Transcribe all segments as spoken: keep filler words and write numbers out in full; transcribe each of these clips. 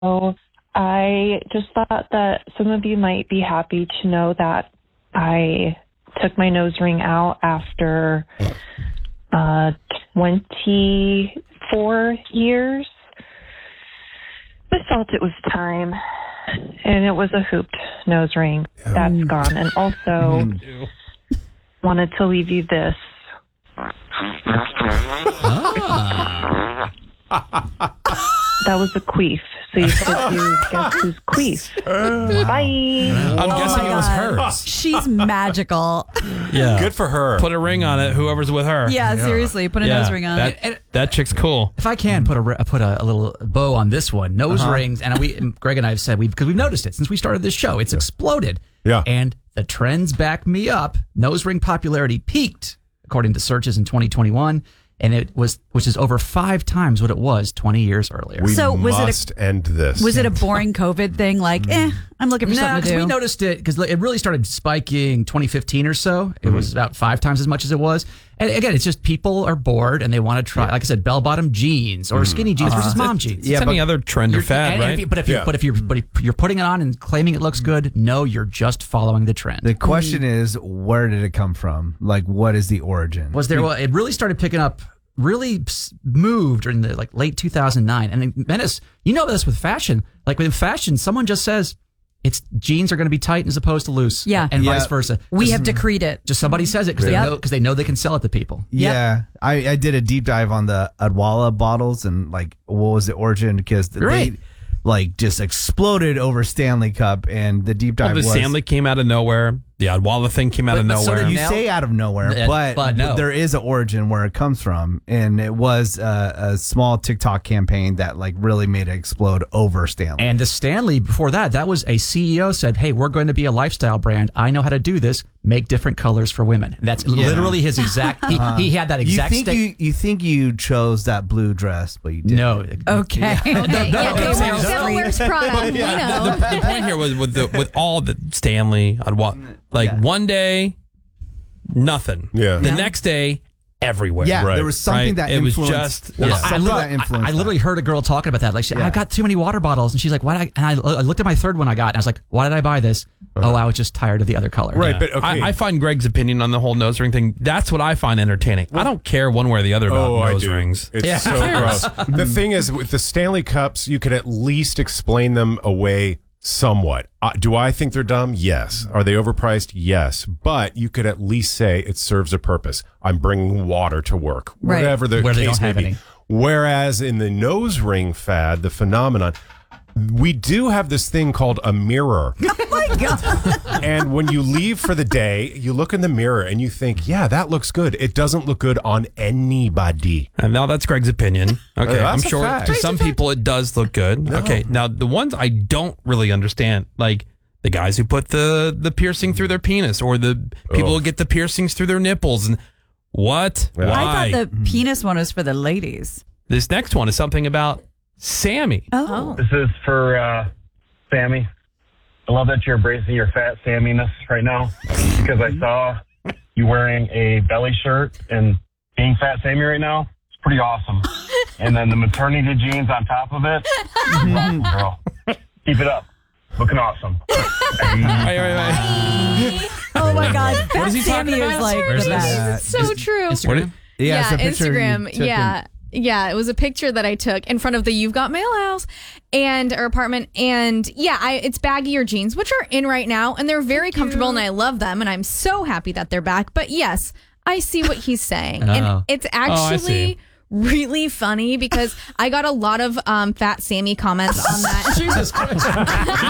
So I just thought that some of you might be happy to know that I took my nose ring out after uh, twenty-four years. I felt it was time, and it was a hooped nose ring. Yeah. That's gone. And also wanted to leave you this. Ah. That was a queef. So you said you guess who's queef. Bye. I'm Oh guessing it was hers. She's magical. Yeah. Good for her. Put a ring on it, whoever's with her. Yeah, seriously. Put a Yeah, nose ring on that, it. that chick's cool. If I can put a put a, a little bow on this one, nose Uh-huh. rings, and we, and Greg and I have said we because we've noticed it since we started this show, it's exploded. Yeah, and the trends back me up. Nose ring popularity peaked according to searches in twenty twenty-one, and it was which is over five times what it was twenty years earlier. We So was it a- must end this. Was it a boring COVID thing? Like, eh, I'm looking for No, something to 'cause do. we noticed it because it really started spiking twenty fifteen or so. It was about five times as much as it was. And again, it's just people are bored and they want to try, like I said, bell-bottom jeans or skinny jeans versus mom jeans. It's any other trend or fad, And right? if you, but if you Yeah. but if you're but if you're putting it on and claiming it looks good, no, you're just following the trend. The question is, where did it come from? Like, what is the origin? Was there? Well, it really started picking up, really s- moved during the like late two thousand nine. And then, Menace, you know this with fashion. Like with fashion, someone just says it's jeans are going to be tight as opposed to loose. Yeah. and Yeah. vice versa. we Just- have decreed it. Just somebody says it because they Yep. know because they know they can sell it to people. Yeah, I, I did a deep dive on the Adwala bottles and like what was the origin because the, Right. they like just exploded over Stanley Cup and the deep dive Well, the was Stanley came out of nowhere. The Adwala thing came out But- of but so nowhere. did you Now- say out of nowhere, Uh, but, but no. there is an origin where it comes from, and it was a, a small TikTok campaign that like really made it explode over Stanley. And the Stanley before that, that was a C E O said, "Hey, we're going to be a lifestyle brand. I know how to do this. Make different colors for women." That's literally his exact. He, he had that you exact. think sta- you you think you chose that blue dress, but you didn't. no. Okay. Okay, yeah, no, no, no, no, no. wears Prada, you know. The point here was with the with all the Stanley Adwala, like Yeah. one day, nothing. Yeah. The Yeah. next day, everywhere. Yeah, Right. there was something Right. that It was influenced. just- there was yeah. I, something literally, that influenced. I, I literally heard a girl talking about that. Like, she, Yeah. I got too many water bottles, and she's like, "Why?" Did I, and I, I looked at my third one I got, and I was like, "Why did I buy this?" Oh, I was just tired of the other color. Right, but okay. I, I find Greg's opinion on the whole nose ring thing, that's what I find entertaining. I don't care one way or the other about Oh, I nose do. rings. It's Yeah. so gross. The thing is, with the Stanley Cups, you could at least explain them away somewhat. Uh, do I think they're dumb? Yes. Are they overpriced? Yes. But you could at least say it serves a purpose. I'm bringing water to work, Right. whatever the Where they case don't may have be. any. Whereas in the nose ring fad, the phenomenon, we do have this thing called a mirror. Oh my God. And when you leave for the day, you look in the mirror and you think, yeah, that looks good. It doesn't look good on anybody. And now that's Greg's opinion. Okay, Uh, I'm that's a sure fact. to some people it does look good. Okay, now the ones I don't really understand, like the guys who put the the piercing through their penis, or the people Oh. who get the piercings through their nipples, and what? Yeah. Why? I thought the penis one was for the ladies. This next one is something about Sammy. Oh. This is for uh, Sammy. I love that you're embracing your fat Samminess right now because I saw you wearing a belly shirt and being fat Sammy right now. It's pretty awesome. And then the maternity jeans on top of it. Awesome, girl. Keep it up. Looking awesome. Wait, wait, wait. Oh my God. Fat is he Sammy talking is about? like Where's the this? best. It's so true. Instagram? Yeah, it's yeah a picture you Instagram. took in- Yeah. Yeah, it was a picture that I took in front of the You've Got Mail house and our apartment. And yeah, I, it's baggier jeans, which are in right now, and they're very comfortable, and I love them, and I'm so happy that they're back. But yes, I see what he's saying, Oh. and it's I see. actually really funny because I got a lot of um, Fat Sammy comments on that Jesus Christ. on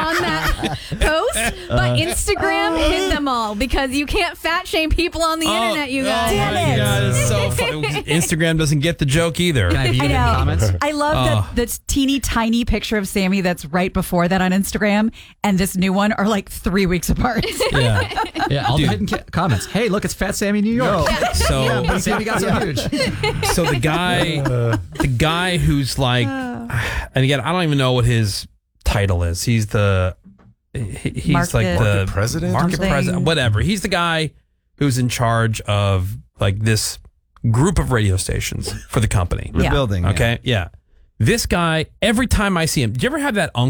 that post, but Instagram hid them all because you can't fat shame people on the internet, you guys. Oh my God, it's so funny. Instagram doesn't get the joke either. Can I view I the know. comments? I love Oh. that this teeny tiny picture of Sammy that's right before that on Instagram and this new one are like three weeks apart. Yeah, yeah. All the hidden ca- comments. Hey, look, it's Fat Sammy, New York. So, But Sammy got so huge. so the guy, the guy who's like, and again, I don't even know what his title is. He's the, he, he's Market- like the Market president? market Something. president, whatever. He's the guy who's in charge of like this group of radio stations for the company. The Yeah. building. Okay, yeah. This guy, every time I see him, do you ever have that uncle?